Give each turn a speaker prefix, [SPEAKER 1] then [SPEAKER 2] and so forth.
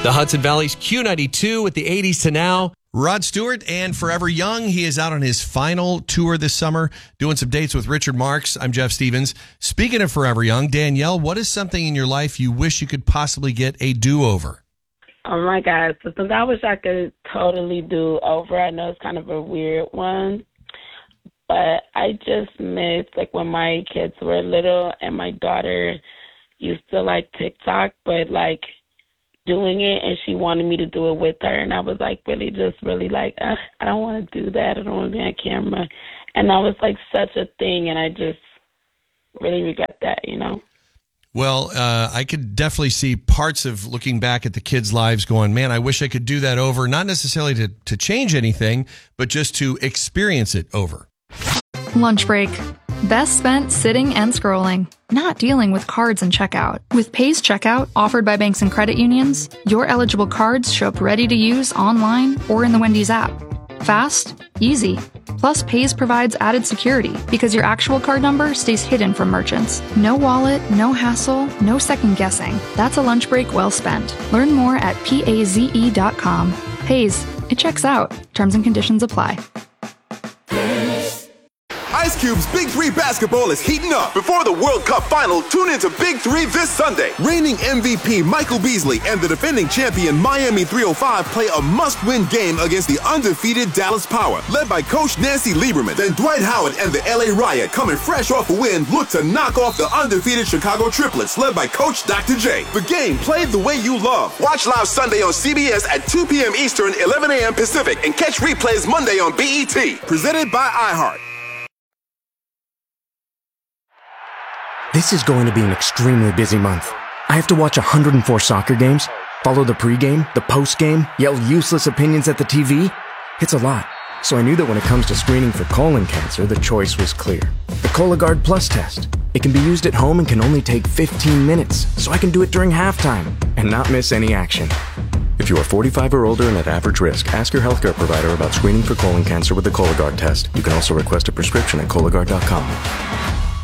[SPEAKER 1] The Hudson Valley's Q92 with the 80s to now.
[SPEAKER 2] Rod Stewart and Forever Young. He is out on his final tour this summer, doing some dates with Richard Marx. I'm Jeff Stevens. Speaking of Forever Young, Danielle, what is something in your life you wish you could possibly get a do-over?
[SPEAKER 3] Oh, my God. So something I wish I could totally do over. I know it's kind of a weird one, but I just miss, like, when my kids were little and my daughter used to like TikTok, but, like, doing it, and she wanted me to do it with her, and I was like really like, I don't want to do that. I don't want to be on camera. And that was like such a thing, and I just really regret that, you know?
[SPEAKER 2] Well, I could definitely see parts of looking back at the kids' lives going, man, I wish I could do that over, not necessarily to change anything, but just to experience it over.
[SPEAKER 4] Lunch break. Best spent sitting and scrolling, not dealing with cards and checkout. With Paze Checkout, offered by banks and credit unions, your eligible cards show up ready to use online or in the Wendy's app. Fast, easy. Plus, Paze provides added security because your actual card number stays hidden from merchants. No wallet, no hassle, no second guessing. That's a lunch break well spent. Learn more at paze.com. Paze, it checks out. Terms and conditions apply.
[SPEAKER 5] Ice Cube's Big 3 basketball is heating up. Before the World Cup final, tune into Big 3 this Sunday. Reigning MVP Michael Beasley and the defending champion Miami 305 play a must-win game against the undefeated Dallas Power, led by Coach Nancy Lieberman. Then Dwight Howard and the LA Riot, coming fresh off a win, look to knock off the undefeated Chicago Triplets, led by Coach Dr. J. The game played the way you love. Watch live Sunday on CBS at 2 p.m. Eastern, 11 a.m. Pacific, and catch replays Monday on BET. Presented by iHeart.
[SPEAKER 6] This is going to be an extremely busy month. I have to watch 104 soccer games, follow the pregame, the postgame, yell useless opinions at the TV. It's a lot. So I knew that when it comes to screening for colon cancer, the choice was clear. The Cologuard Plus test. It can be used at home and can only take 15 minutes, so I can do it during halftime and not miss any action. If you are 45 or older and at average risk, ask your healthcare provider about screening for colon cancer with the Cologuard test. You can also request a prescription at Cologuard.com.